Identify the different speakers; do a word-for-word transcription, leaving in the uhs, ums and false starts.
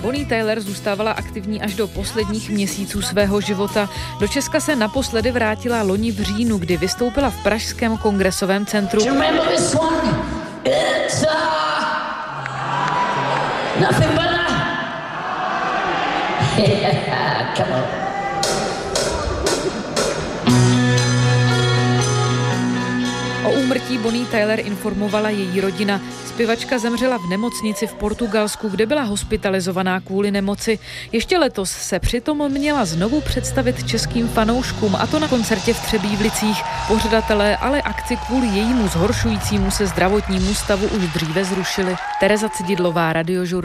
Speaker 1: Bonnie Tyler zůstávala aktivní až do posledních měsíců svého života. Do Česka se naposledy vrátila loni v říjnu, kdy vystoupila v pražském kongresovém centru. O úmrtí Bonnie Tyler informovala její rodina. Zpěvačka zemřela v nemocnici v Portugalsku, kde byla hospitalizovaná kvůli nemoci. Ještě letos se přitom měla znovu představit českým fanouškům, a to na koncertě v Třebívlicích. Pořadatelé ale akci kvůli jejímu zhoršujícímu se zdravotnímu stavu už dříve zrušili. Tereza Cididlová, Radiožur.